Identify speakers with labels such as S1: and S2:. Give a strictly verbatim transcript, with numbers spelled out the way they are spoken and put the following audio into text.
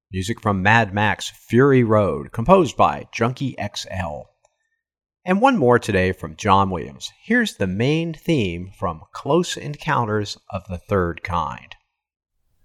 S1: Music from Mad Max Fury Road, composed by Junkie X L. And one more today from John Williams. Here's the main theme from Close Encounters of the Third Kind.